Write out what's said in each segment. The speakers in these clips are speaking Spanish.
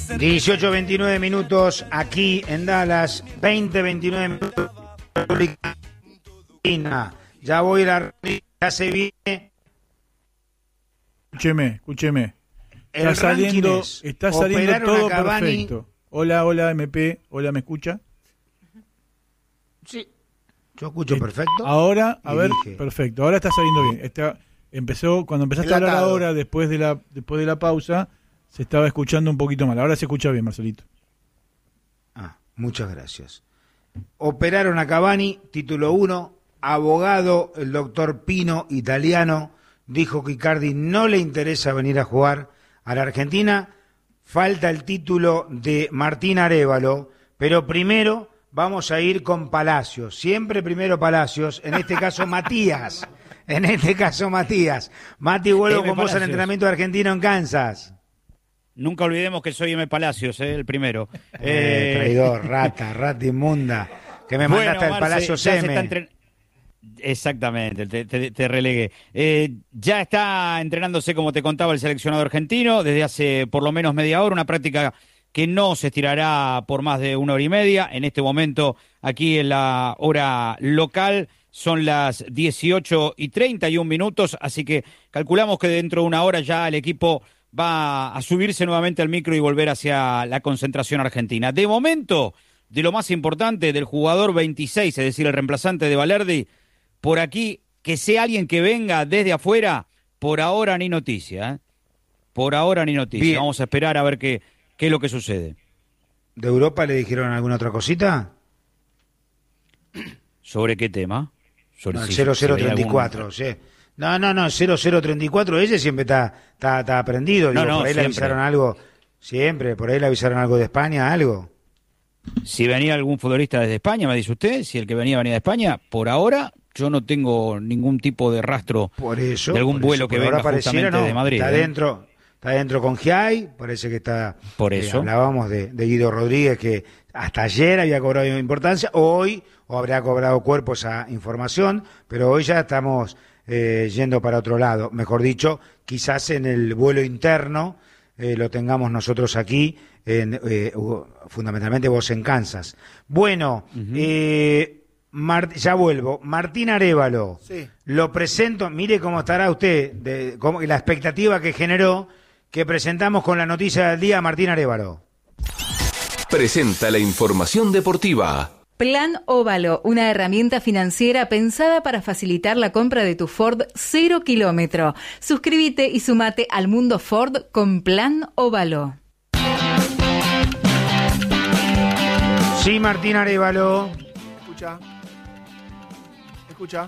18:29 minutos aquí en Dallas, 20:29 minutos. Ya voy a la... Ya se viene... Escúcheme. El Está saliendo todo Cavani. perfecto. Hola, MP. Hola, ¿me escucha? Sí, yo escucho perfecto. Ahora, dije. perfecto. Ahora está saliendo bien. Cuando empezaste a hablar ahora, después de la pausa, se estaba escuchando un poquito mal. Ahora se escucha bien, Marcelito. Muchas gracias. Operaron a Cavani, título 1, abogado, el doctor Pino, italiano, dijo que Icardi no le interesa venir a jugar a la Argentina. Falta el título de Martín Arévalo, pero primero vamos a ir con Palacios. Siempre primero Palacios, en este caso Matías. Mati, vuelvo con vos al entrenamiento argentino en Kansas. Nunca olvidemos que soy M. Palacios, el primero. Traidor, rata inmunda, que me mandaste al Palacio M. Exactamente, te relegué. Ya está entrenándose, como te contaba, el seleccionado argentino desde hace por lo menos media hora, una práctica que no se estirará por más de 1 hora y media. En este momento, aquí en la hora local, son las 18:31, así que calculamos que dentro de 1 hora ya el equipo va a subirse nuevamente al micro y volver hacia la concentración argentina. De momento, de lo más importante, del jugador 26, es decir, el reemplazante de Valerdi, por aquí, que sea alguien que venga desde afuera, por ahora ni noticia. Por ahora ni noticia. Bien. Vamos a esperar a ver qué es lo que sucede. ¿De Europa le dijeron alguna otra cosita? ¿Sobre qué tema? Sobre el 0034, sí. No, 0034, ese siempre está aprendido. Digo, por ahí siempre le avisaron algo, siempre, por ahí le avisaron algo de España, algo. Si venía algún futbolista desde España, me dice usted, si el que venía de España, por ahora yo no tengo ningún tipo de rastro de algún vuelo que venga justamente de Madrid. Está dentro con Giai, parece que está... Por eso. Hablábamos de Guido Rodríguez, que hasta ayer había cobrado importancia, hoy habrá cobrado cuerpo esa información, pero hoy ya estamos yendo para otro lado. Mejor dicho, quizás en el vuelo interno lo tengamos nosotros aquí, fundamentalmente vos en Kansas. Bueno, ya vuelvo. Martín Arévalo, sí. Lo presento, mire cómo estará usted, la expectativa que generó, que presentamos con la noticia del día, Martín Arévalo. Presenta la información deportiva. Plan Óvalo, una herramienta financiera pensada para facilitar la compra de tu Ford 0 kilómetro. Suscríbete y sumate al mundo Ford con Plan Óvalo. Sí, Martín Arévalo. Escucha.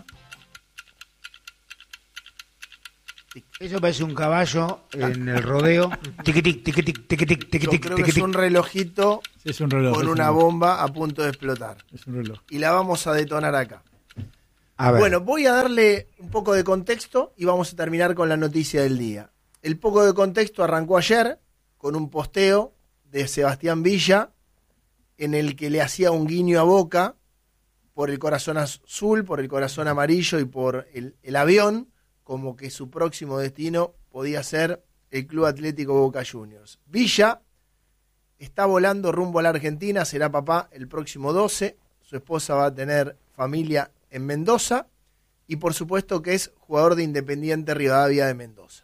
Eso parece un caballo en el rodeo. Tiquitic, tiquitic, tiquitic, tiquitic. Yo creo que es un relojito con una bomba a punto de explotar. Es un reloj. Y la vamos a detonar acá. A ver. Bueno, voy a darle un poco de contexto y vamos a terminar con la noticia del día. El poco de contexto arrancó ayer con un posteo de Sebastián Villa en el que le hacía un guiño a Boca por el corazón azul, por el corazón amarillo y por el avión, como que su próximo destino podía ser el Club Atlético Boca Juniors. Villa está volando rumbo a la Argentina, será papá el próximo 12, su esposa va a tener familia en Mendoza y por supuesto que es jugador de Independiente Rivadavia de Mendoza.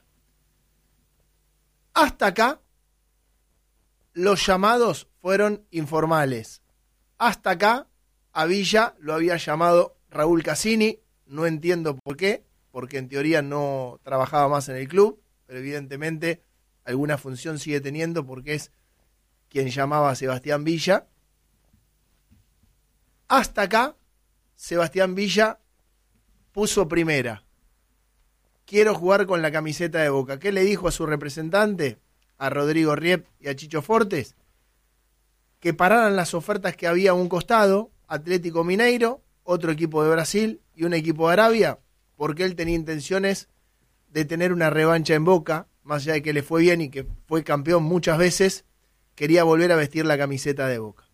Hasta acá los llamados fueron informales. Hasta acá a Villa lo había llamado Raúl Cassini, no entiendo por qué, porque en teoría no trabajaba más en el club, pero evidentemente alguna función sigue teniendo porque es quien llamaba a Sebastián Villa. Hasta acá, Sebastián Villa puso primera. Quiero jugar con la camiseta de Boca. ¿Qué le dijo a su representante, a Rodrigo Riep y a Chicho Fortes? Que pararan las ofertas que había a un costado, Atlético Mineiro, otro equipo de Brasil y un equipo de Arabia, porque él tenía intenciones de tener una revancha en Boca, más allá de que le fue bien y que fue campeón muchas veces, quería volver a vestir la camiseta de Boca.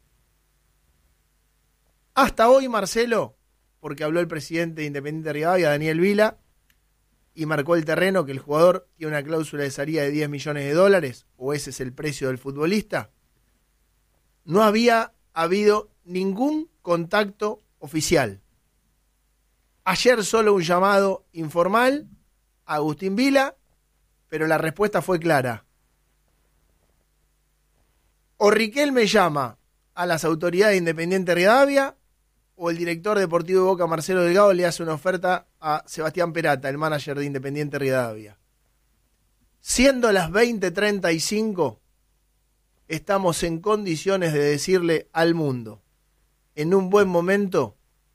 Hasta hoy, Marcelo, porque habló el presidente de Independiente Rivadavia, Daniel Vila, y marcó el terreno que el jugador tiene una cláusula de salida de $10 millones, o ese es el precio del futbolista, no había habido ningún contacto oficial. Ayer solo un llamado informal a Agustín Vila, pero la respuesta fue clara. O Riquelme llama a las autoridades de Independiente Rivadavia, o el director deportivo de Boca, Marcelo Delgado, le hace una oferta a Sebastián Perata, el manager de Independiente Rivadavia. Siendo las 20:35, estamos en condiciones de decirle al mundo, en un buen momento,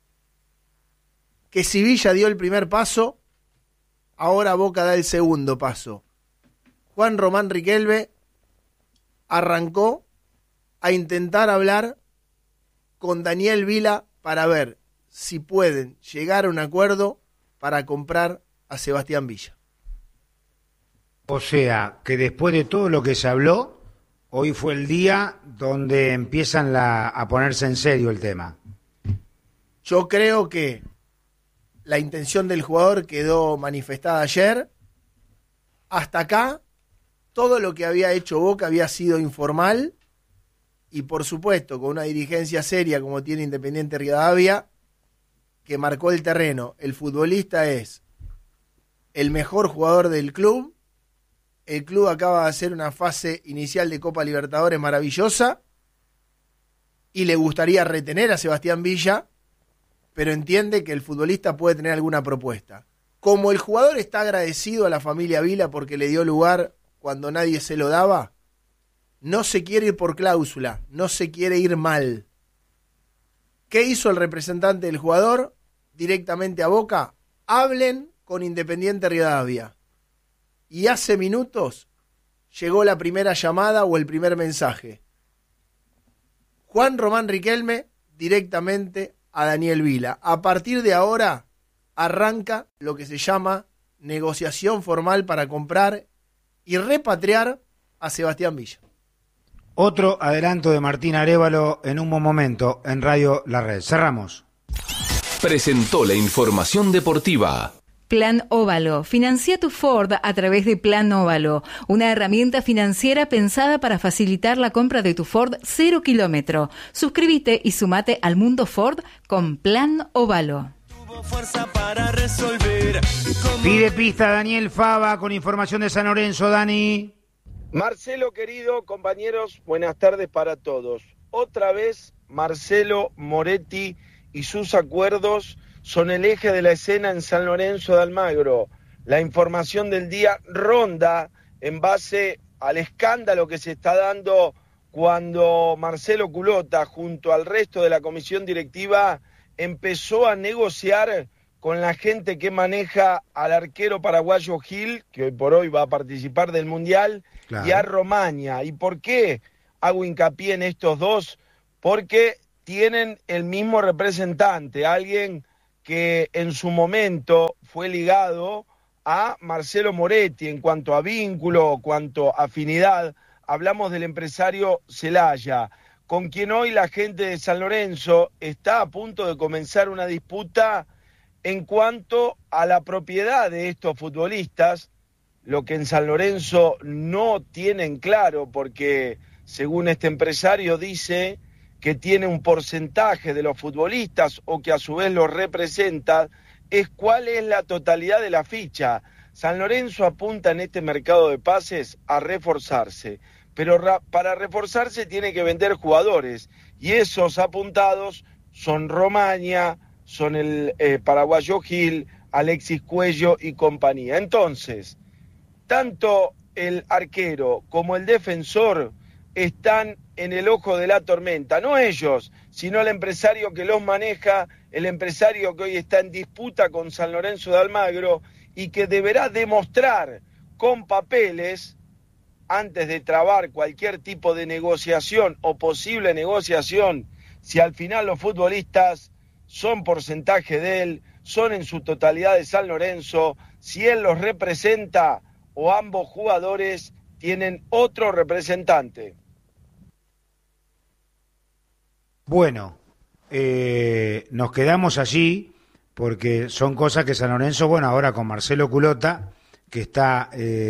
que si Villa dio el primer paso, ahora Boca da el segundo paso. Juan Román Riquelme arrancó a intentar hablar con Daniel Vila para ver si pueden llegar a un acuerdo para comprar a Sebastián Villa. O sea, que después de todo lo que se habló, hoy fue el día donde empiezan a ponerse en serio el tema. Yo creo que la intención del jugador quedó manifestada ayer. Hasta acá, todo lo que había hecho Boca había sido informal, y por supuesto con una dirigencia seria como tiene Independiente Rivadavia, que marcó el terreno. El futbolista es el mejor jugador del club. El club acaba de hacer una fase inicial de Copa Libertadores maravillosa y le gustaría retener a Sebastián Villa, pero entiende que el futbolista puede tener alguna propuesta. Como el jugador está agradecido a la familia Vila porque le dio lugar cuando nadie se lo daba, no se quiere ir por cláusula, no se quiere ir mal. ¿Qué hizo el representante del jugador? Directamente a Boca, hablen con Independiente Rivadavia. Y hace minutos llegó la primera llamada o el primer mensaje. Juan Román Riquelme directamente a Daniel Vila. A partir de ahora arranca lo que se llama negociación formal para comprar y repatriar a Sebastián Villa. Otro adelanto de Martín Arévalo en un buen momento en Radio La Red. Cerramos. Presentó la información deportiva. Plan Óvalo. Financia tu Ford a través de Plan Óvalo, una herramienta financiera pensada para facilitar la compra de tu Ford 0 kilómetro. Suscríbete y sumate al mundo Ford con Plan Óvalo. Pide pista Daniel Fava con información de San Lorenzo. Dani. Marcelo, querido, compañeros, buenas tardes para todos. Otra vez Marcelo Moretti y sus acuerdos son el eje de la escena en San Lorenzo de Almagro. La información del día ronda en base al escándalo que se está dando cuando Marcelo Culota, junto al resto de la comisión directiva, empezó a negociar con la gente que maneja al arquero paraguayo Gil, que hoy por hoy va a participar del Mundial, claro, y a Romaña. ¿Y por qué hago hincapié en estos dos? Porque tienen el mismo representante, alguien que en su momento fue ligado a Marcelo Moretti en cuanto a vínculo, cuanto a afinidad. Hablamos del empresario Celaya, con quien hoy la gente de San Lorenzo está a punto de comenzar una disputa en cuanto a la propiedad de estos futbolistas, lo que en San Lorenzo no tienen claro, porque según este empresario dice que tiene un porcentaje de los futbolistas o que a su vez los representa, es cuál es la totalidad de la ficha. San Lorenzo apunta en este mercado de pases a reforzarse, pero para reforzarse tiene que vender jugadores, y esos apuntados son Romaña, son el paraguayo Gil, Alexis Cuello y compañía. Entonces, tanto el arquero como el defensor están en el ojo de la tormenta, no ellos, sino el empresario que los maneja, el empresario que hoy está en disputa con San Lorenzo de Almagro y que deberá demostrar con papeles, antes de trabar cualquier tipo de negociación o posible negociación, si al final los futbolistas son porcentaje de él, son en su totalidad de San Lorenzo, si él los representa o ambos jugadores tienen otro representante. Bueno, nos quedamos allí porque son cosas que San Lorenzo, bueno, ahora con Marcelo Culota, que está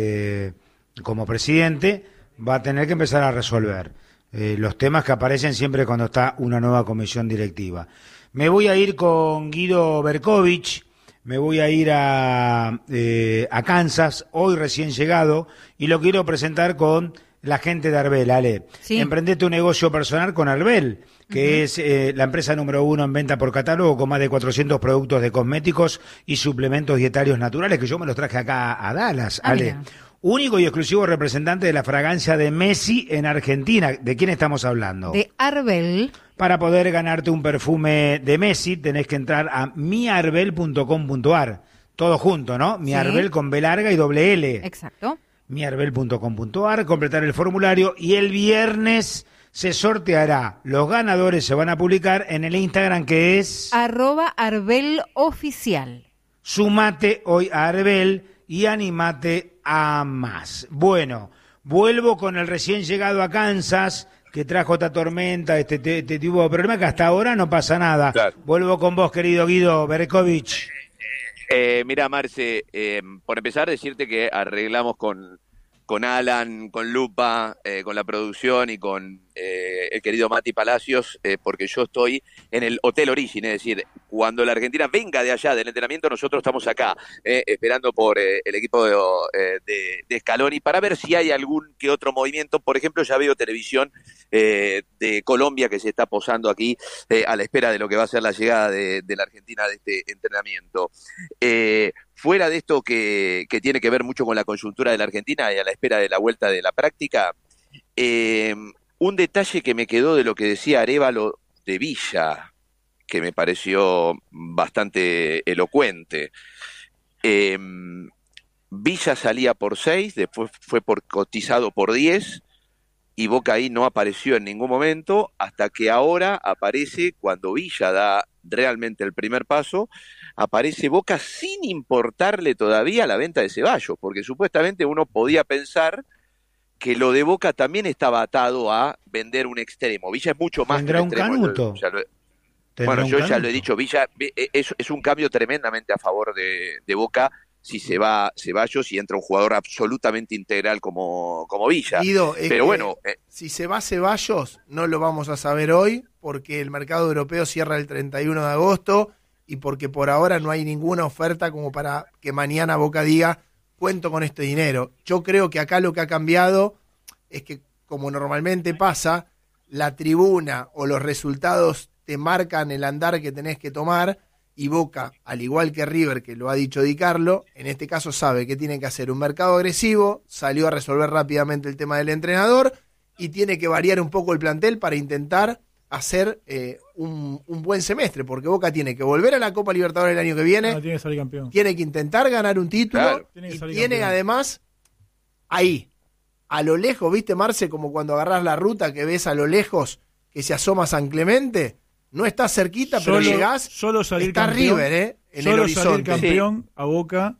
como presidente, va a tener que empezar a resolver los temas que aparecen siempre cuando está una nueva comisión directiva. Me voy a ir con Guido Berkovich, me voy a ir a Kansas, hoy recién llegado, y lo quiero presentar con la gente de Arbel, Ale. Sí. Emprendete un negocio personal con Arbel, que es la empresa número 1 en venta por catálogo, con más de 400 productos de cosméticos y suplementos dietarios naturales, que yo me los traje acá a Dallas, Ale. Mira. Único y exclusivo representante de la fragancia de Messi en Argentina. ¿De quién estamos hablando? De Arbel. Para poder ganarte un perfume de Messi tenés que entrar a miarbel.com.ar. Todo junto, ¿no? Miarbel con B larga y doble L. Exacto. miarbel.com.ar, completar el formulario y el viernes se sorteará. Los ganadores se van a publicar en el Instagram, que es @ArbelOficial. Sumate hoy a Arbel y animate a más. Bueno, vuelvo con el recién llegado a Kansas, que trajo esta tormenta, este tipo de problema, que hasta ahora no pasa nada. Claro. Vuelvo con vos, querido Guido Berkovich. Mira, Marce, por empezar, decirte que arreglamos con Alan, con Lupa, con la producción y con el querido Mati Palacios, porque yo estoy en el Hotel Origin, es decir, cuando la Argentina venga de allá del entrenamiento, nosotros estamos acá, esperando por el equipo de Scaloni, para ver si hay algún que otro movimiento. Por ejemplo, ya veo televisión de Colombia que se está posando aquí a la espera de lo que va a ser la llegada de la Argentina de este entrenamiento. Fuera de esto que tiene que ver mucho con la coyuntura de la Argentina y a la espera de la vuelta de la práctica, un detalle que me quedó de lo que decía Arévalo de Villa, que me pareció bastante elocuente. Villa salía por 6, después fue cotizado por 10, y Boca ahí no apareció en ningún momento, hasta que ahora aparece, cuando Villa da realmente el primer paso, aparece Boca sin importarle todavía la venta de Ceballos, porque supuestamente uno podía pensar que lo de Boca también estaba atado a vender un extremo. Villa es mucho más que un extremo. Canuto? Bueno, yo ya lo he dicho, Villa es un cambio tremendamente a favor de Boca si se va Ceballos y entra un jugador absolutamente integral como Villa. Guido, pero bueno, si se va Ceballos, no lo vamos a saber hoy, porque el mercado europeo cierra el 31 de agosto y porque por ahora no hay ninguna oferta como para que mañana Boca diga, cuento con este dinero. Yo creo que acá lo que ha cambiado es que, como normalmente pasa, la tribuna o los resultados te marcan el andar que tenés que tomar, y Boca, al igual que River, que lo ha dicho Di Carlo, en este caso sabe que tiene que hacer un mercado agresivo, salió a resolver rápidamente el tema del entrenador y tiene que variar un poco el plantel para intentar hacer un buen semestre, porque Boca tiene que volver a la Copa Libertadores el año que viene, tiene que salir campeón. Tiene que intentar ganar un título, claro, y tiene además ahí, a lo lejos, ¿viste, Marce? Como cuando agarrás la ruta que ves a lo lejos que se asoma San Clemente. No está cerquita, pero llegás. Solo salir está campeón, River, en solo el horizonte. salir campeón a Boca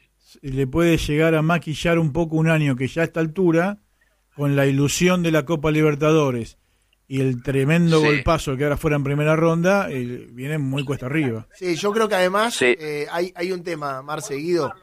le puede llegar a maquillar un poco un año que ya a esta altura, con la ilusión de la Copa Libertadores y el tremendo golpazo que ahora fuera en primera ronda, viene muy cuesta arriba. Sí, yo creo que además hay un tema, Marce, Guido,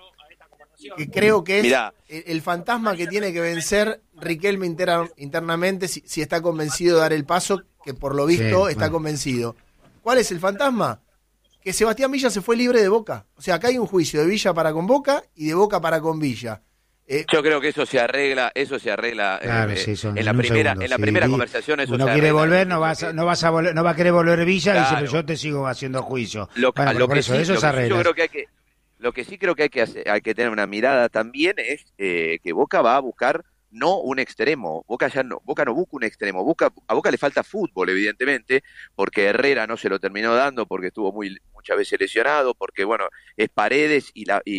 que creo que es el fantasma que tiene que vencer Riquelme internamente si está convencido de dar el paso, que por lo visto está convencido. ¿Cuál es el fantasma? Que Sebastián Villa se fue libre de Boca. O sea, acá hay un juicio de Villa para con Boca y de Boca para con Villa. Yo creo que eso se arregla Claro, en la primera conversación. Eso uno se quiere arregla. volver, no va a querer volver Villa, y dice, pero yo te sigo haciendo juicio. Eso se arregla. Yo creo que lo que sí creo que hay que tener una mirada también es que Boca va a buscar no un extremo. Boca no busca un extremo. A Boca le falta fútbol, evidentemente, porque Herrera no se lo terminó dando, porque estuvo muchas veces lesionado, porque bueno, es Paredes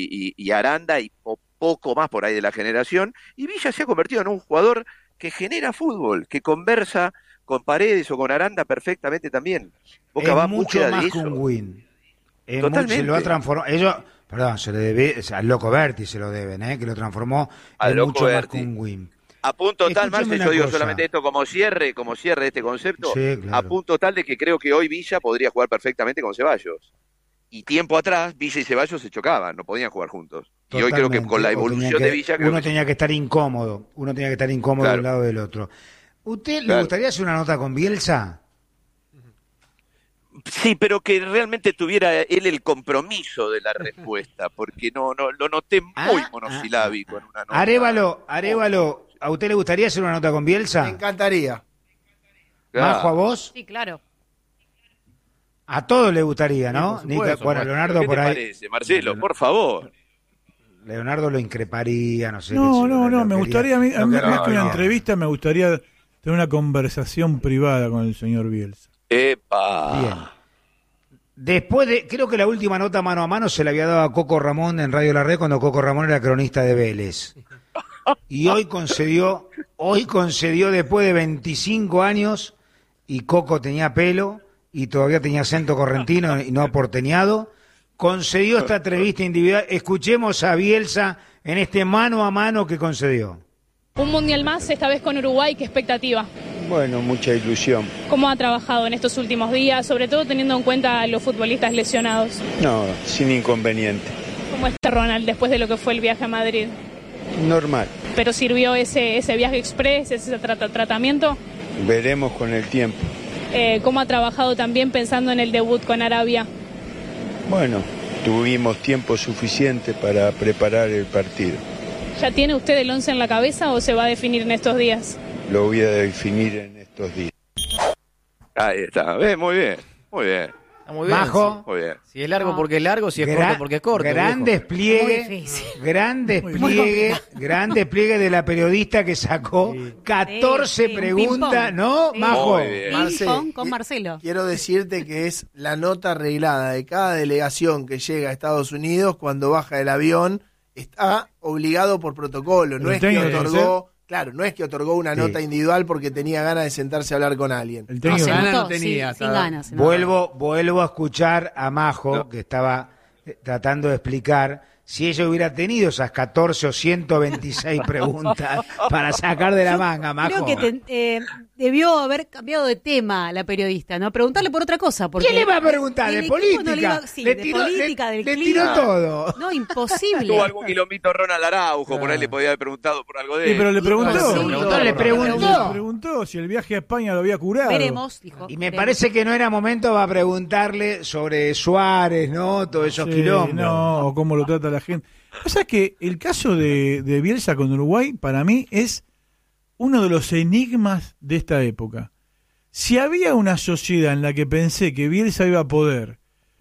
y Aranda y poco más por ahí de la generación, y Villa se ha convertido en un jugador que genera fútbol, que conversa con Paredes o con Aranda perfectamente también. Boca va mucho más que un win. Totalmente. Se lo ha transformado. Se le debe, al Loco Berti se lo deben, que lo transformó al en Loco mucho Berti. más que un win. A punto tal, Marce, yo digo cosa. solamente esto como cierre de este concepto, Sí, claro. a punto tal de que creo que hoy Villa podría jugar perfectamente con Ceballos. y tiempo atrás Villa y Ceballos se chocaban, no podían jugar juntos. Y hoy creo que con la evolución de Villa... Uno tenía que estar incómodo, claro, de un lado del otro. ¿Usted le gustaría hacer una nota con Bielsa? Sí, pero que realmente tuviera él el compromiso de la respuesta, porque no lo noté muy monosilábico en una nota. Arévalo, ¿a usted le gustaría hacer una nota con Bielsa? Me encantaría. ¿Majo, a vos? Sí, claro. A todos le gustaría, ¿no? Bueno, Leonardo ¿Qué por te ahí. parece, Marcelo? Por favor. Leonardo lo increparía, no sé. No, me gustaría, a mí más que una no. entrevista, me gustaría tener una conversación privada con el señor Bielsa. ¡Epa! Bien. Después creo que la última nota mano a mano se la había dado a Coco Ramón en Radio La Red cuando Coco Ramón era cronista de Vélez. Y hoy concedió después de 25 años, y Coco tenía pelo y todavía tenía acento correntino y no porteñado, concedió esta entrevista individual. Escuchemos a Bielsa en este mano a mano que concedió. Un mundial más, esta vez con Uruguay, ¿qué expectativa? Bueno, mucha ilusión. ¿Cómo ha trabajado en estos últimos días, sobre todo teniendo en cuenta a los futbolistas lesionados? No, sin inconveniente. ¿Cómo está Ronald después de lo que fue el viaje a Madrid? Normal. ¿Pero sirvió ese viaje express, ese tratamiento? Veremos con el tiempo. ¿Cómo ha trabajado también pensando en el debut con Arabia? Bueno, tuvimos tiempo suficiente para preparar el partido. ¿Ya tiene usted el 11 en la cabeza o se va a definir en estos días? Lo voy a definir en estos días. Ahí está, muy bien, muy bien. Está muy bien. Majo. Sí. Muy bien. Si es largo porque es largo, si es corto porque es corto. Gran despliegue de la periodista que sacó 14 preguntas, ¿no, Majo? Ping-pong con Marcelo. Quiero decirte que es la nota arreglada de cada delegación que llega a Estados Unidos cuando baja del avión, está obligado por protocolo, no es que otorgó... Claro, no es que otorgó una nota individual porque tenía ganas de sentarse a hablar con alguien. El técnico no tenía. Sin ganas. Vuelvo a escuchar a Majo, que estaba tratando de explicar si ella hubiera tenido esas 14 o 126 preguntas para sacar de la manga, Majo. Creo que debió haber cambiado de tema la periodista, ¿no? Preguntarle por otra cosa. Porque ¿Qué le va a preguntar? ¿De política? No le tiró clima. todo. No, imposible. Tuvo algún kilómetro Ronald Araujo, por ahí le podía haber preguntado por algo de él. Sí, pero le preguntó. Le preguntó si el viaje a España lo había curado. Veremos, dijo. Y me parece que no era momento para preguntarle sobre Suárez, ¿no? Todos esos quilombos. No, o cómo lo trata la gente. O sea que el caso de Bielsa con Uruguay, para mí, es uno de los enigmas de esta época. Si había una sociedad en la que pensé que Bielsa iba a poder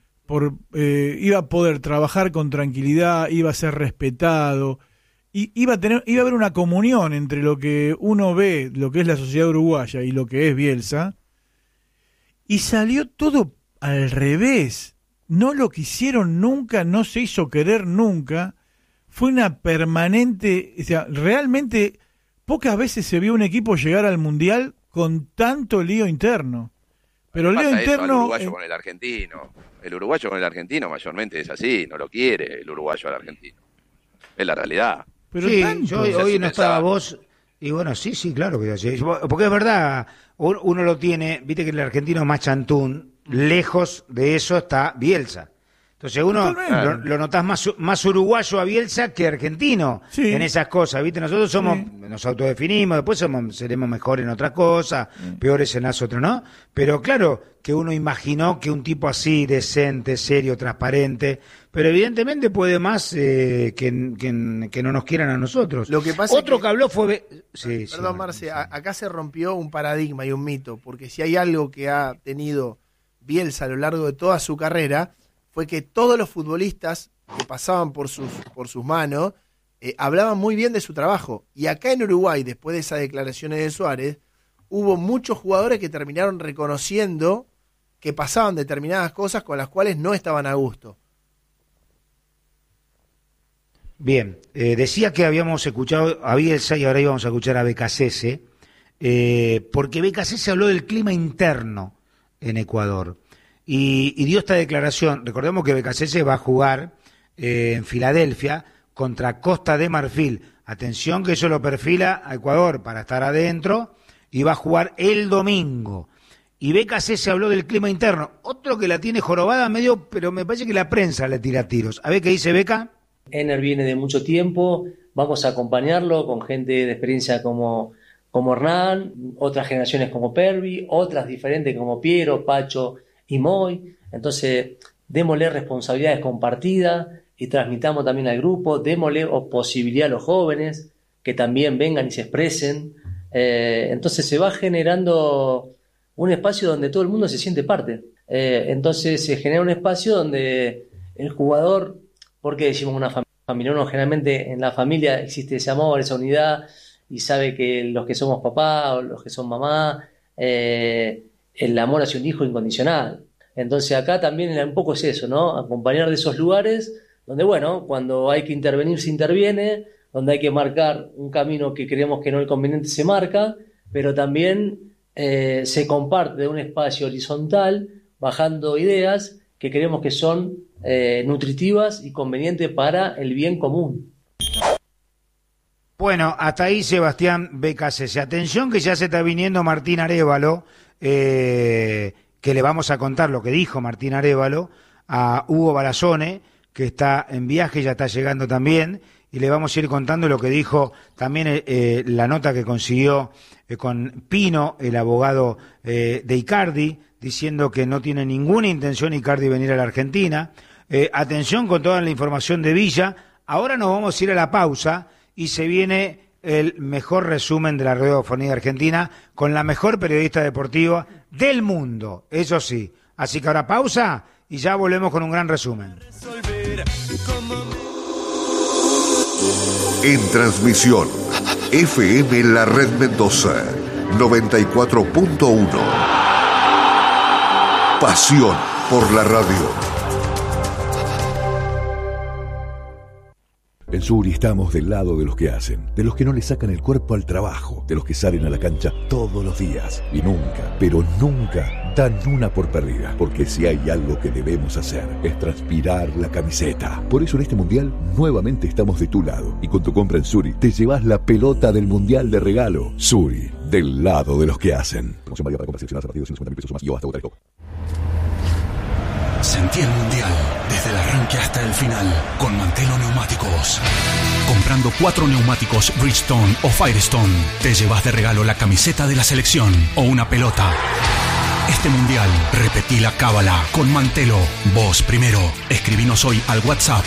trabajar con tranquilidad, iba a ser respetado, y iba a haber una comunión entre lo que uno ve, lo que es la sociedad uruguaya y lo que es Bielsa, y salió todo al revés. No lo quisieron nunca, no se hizo querer nunca. Fue una permanente, o sea, realmente pocas veces se vio un equipo llegar al Mundial con tanto lío interno. Pero el lío interno... El uruguayo con el argentino. El uruguayo con el argentino mayormente es así, no lo quiere el uruguayo al argentino. Es la realidad. Pero sí, tanto, yo hoy no estaba vos, y bueno, sí, claro que sí. Porque es verdad, uno lo tiene, viste que el argentino es más chantún, lejos de eso está Bielsa. Entonces uno lo notás más uruguayo a Bielsa que argentino en esas cosas, ¿viste? Nosotros nos autodefinimos, después seremos mejores en otras cosas, peores en las otras, ¿no? Pero claro que uno imaginó que un tipo así, decente, serio, transparente, pero evidentemente puede más que no nos quieran a nosotros. Lo que pasa Otro que habló fue... Perdón, Marce, acá se rompió un paradigma y un mito, porque si hay algo que ha tenido Bielsa a lo largo de toda su carrera, fue que todos los futbolistas que pasaban por sus manos hablaban muy bien de su trabajo. Y acá en Uruguay, después de esas declaraciones de Suárez, hubo muchos jugadores que terminaron reconociendo que pasaban determinadas cosas con las cuales no estaban a gusto. Bien, decía que habíamos escuchado a Bielsa y ahora íbamos a escuchar a Becasese, porque Becasese habló del clima interno en Ecuador. Y dio esta declaración. Recordemos que Becasese va a jugar en Filadelfia contra Costa de Marfil. Atención que eso lo perfila a Ecuador para estar adentro y va a jugar el domingo. Y BKC se habló del clima interno. Otro que la tiene jorobada medio, pero me parece que la prensa le tira tiros. A ver qué dice Beca. Ener viene de mucho tiempo, vamos a acompañarlo con gente de experiencia como Hernán, otras generaciones como Pervi, otras diferentes como Piero, Pacho y Moy. Entonces, démosle responsabilidades compartidas y transmitamos también al grupo, démosle posibilidad a los jóvenes que también vengan y se expresen. Entonces se va generando un espacio donde todo el mundo se siente parte. Entonces se genera un espacio donde el jugador, ¿por qué decimos una familia? Uno generalmente en la familia existe ese amor, esa unidad, y sabe que los que somos papá o los que son mamá, el amor hacia un hijo incondicional. Entonces acá también un poco es eso, ¿no? Acompañar de esos lugares donde, bueno, cuando hay que intervenir se interviene, donde hay que marcar un camino que creemos que no es conveniente se marca, pero también se comparte de un espacio horizontal, bajando ideas que creemos que son nutritivas y convenientes para el bien común. Bueno, hasta ahí Sebastián BKC. Atención que ya se está viniendo Martín Arévalo, que le vamos a contar lo que dijo Martín Arévalo a Hugo Barazone, que está en viaje, ya está llegando también, y le vamos a ir contando lo que dijo también la nota que consiguió con Pino, el abogado de Icardi, diciendo que no tiene ninguna intención Icardi venir a la Argentina. Atención con toda la información de Villa. Ahora nos vamos a ir a la pausa y se viene el mejor resumen de la radiofonía argentina con la mejor periodista deportiva del mundo, eso sí. Así que ahora pausa y ya volvemos con un gran resumen. En transmisión, FM La Red Mendoza, 94.1. Pasión por la radio. En Suri estamos del lado de los que hacen, de los que no le sacan el cuerpo al trabajo, de los que salen a la cancha todos los días y nunca, pero nunca dan una por perdida, porque si hay algo que debemos hacer es transpirar la camiseta. Por eso en este mundial nuevamente estamos de tu lado y con tu compra en Suri te llevas la pelota del mundial de regalo. Suri, del lado de los que hacen. Promoción válida para compras seleccionadas a partir de 250.000 pesos o más y o hasta otra. Sentí el mundial desde el arranque hasta el final con Mantelo Neumáticos. Comprando 4 neumáticos Bridgestone o Firestone, te llevas de regalo la camiseta de la selección o una pelota. Este mundial, repetí la cábala con Mantelo. Vos primero. Escribinos hoy al WhatsApp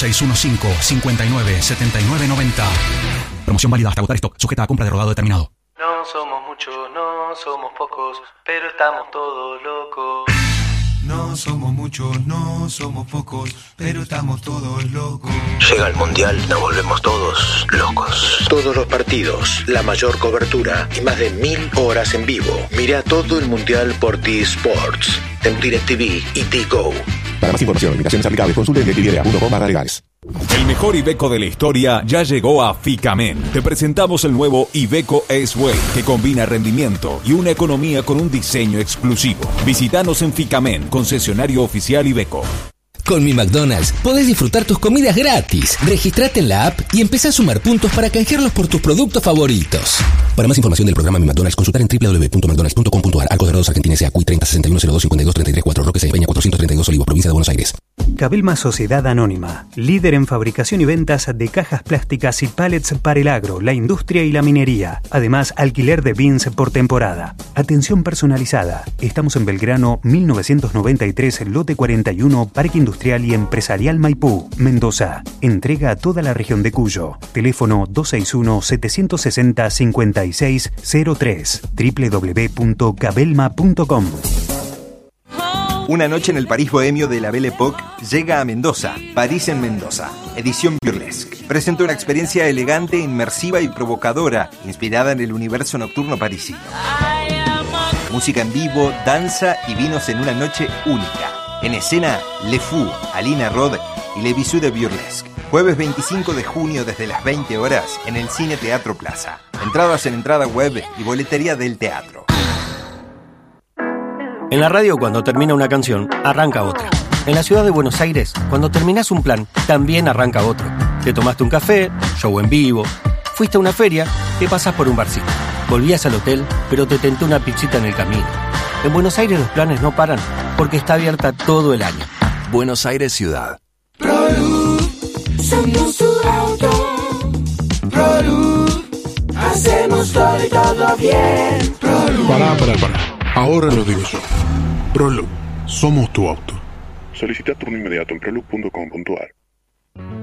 2615-597990. Promoción válida hasta agotar stock, sujeta a compra de rodado determinado. No somos muchos, no somos pocos, pero estamos todos locos. No somos muchos, no somos pocos, pero estamos todos locos. Llega el mundial, nos volvemos todos locos. Todos los partidos, la mayor cobertura y más de 1000 horas en vivo. Mira todo el mundial por T-Sports, en DirecTV y T-Go. Para más información, limitaciones aplicables, consulte en DirecTV.com/legales. El mejor Iveco de la historia ya llegó a Ficamen. Te presentamos el nuevo Iveco S-Way, que combina rendimiento y una economía con un diseño exclusivo. Visítanos en Ficamen, concesionario oficial Iveco. Con Mi McDonald's podés disfrutar tus comidas gratis. Registrate en la app y empezá a sumar puntos para canjearlos por tus productos favoritos. Para más información del programa Mi McDonald's, consultar en www.mcdonalds.com.ar. Arcos Dorados Argentina S.A. Cuy 306102523334 Roque Peña 432 Olivos, provincia de Buenos Aires. Cabelma Sociedad Anónima, líder en fabricación y ventas de cajas plásticas y pallets para el agro, la industria y la minería. Además, alquiler de bins por temporada. Atención personalizada. Estamos en Belgrano 1993, lote 41, Parque Industrial y Empresarial Maipú, Mendoza. Entrega a toda la región de Cuyo. Teléfono 261-760-5603. www.cabelma.com. Una noche en el París bohemio de la Belle Époque llega a Mendoza, París en Mendoza, edición burlesque. Presenta una experiencia elegante, inmersiva y provocadora, inspirada en el universo nocturno parisino. Música en vivo, danza y vinos en una noche única. En escena, Le Fou, Alina Rod y Le Bisou de Burlesque. Jueves 25 de junio desde las 20 horas en el Cine Teatro Plaza. Entradas en entrada web y boletería del teatro. En la radio, cuando termina una canción, arranca otra. En la ciudad de Buenos Aires, cuando terminás un plan, también arranca otro. Te tomaste un café, show en vivo, fuiste a una feria, te pasás por un barcito. Volvías al hotel, pero te tentó una pizzita en el camino. En Buenos Aires los planes no paran porque está abierta todo el año. Buenos Aires Ciudad. Somos tu auto. Hacemos todo y todo bien. Pará. Ahora lo digo yo. Prolub. Somos tu auto. Solicita turno inmediato en prolub.com.ar.